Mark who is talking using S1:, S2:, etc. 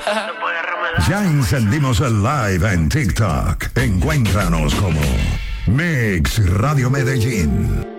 S1: Ya encendimos el live en TikTok. Encuéntranos como Mix Radio Medellín.